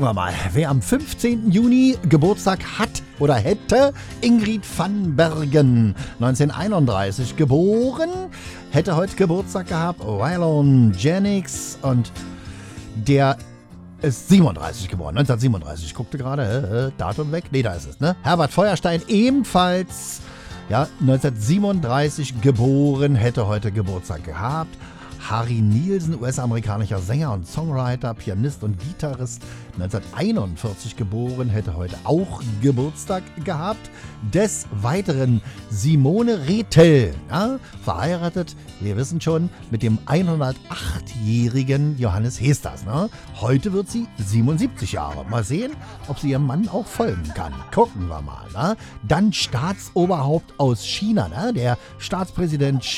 wir mal, wer am 15. Juni Geburtstag hat oder hätte, Ingrid van Bergen, 1931 geboren, hätte heute Geburtstag gehabt, Waylon Jennings, und der ist 37 geboren, 1937, ich guckte gerade, Datum weg, nee, da ist es, ne? Herbert Feuerstein, ebenfalls, ja, 1937 geboren, hätte heute Geburtstag gehabt. Harry Nilsson, US-amerikanischer Sänger und Songwriter, Pianist und Gitarrist, 1941 geboren, hätte heute auch Geburtstag gehabt. Des Weiteren Simone Rethel, ja, verheiratet, wir wissen schon, mit dem 108-jährigen Johannes Hesters. Ne? Heute wird sie 77 Jahre. Mal sehen, ob sie ihrem Mann auch folgen kann. Gucken wir mal. Ne? Dann Staatsoberhaupt aus China, ne? Der Staatspräsident